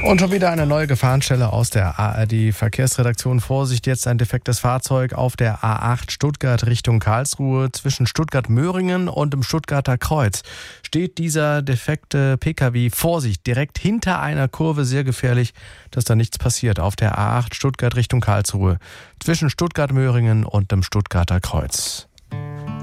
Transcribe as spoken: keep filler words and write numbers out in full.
Und schon wieder eine neue Gefahrenstelle aus der A R D-Verkehrsredaktion. Vorsicht, jetzt ein defektes Fahrzeug auf der A acht Stuttgart Richtung Karlsruhe. Zwischen Stuttgart-Möhringen und dem Stuttgarter Kreuz steht dieser defekte P K W. Vorsicht, direkt hinter einer Kurve, sehr gefährlich, dass da nichts passiert. Auf der A acht Stuttgart Richtung Karlsruhe. Zwischen Stuttgart-Möhringen und dem Stuttgarter Kreuz.